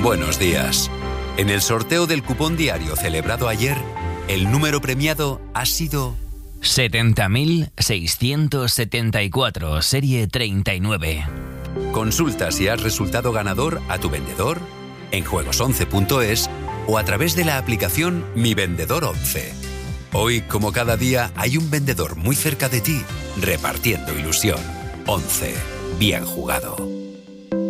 Buenos días. En el sorteo del cupón diario celebrado ayer, el número premiado ha sido 70.674, serie 39. Consulta si has resultado ganador a tu vendedor, en juegos11.es o a través de la aplicación Mi Vendedor 11. Hoy, como cada día, hay un vendedor muy cerca de ti, repartiendo ilusión. 11. Bien jugado.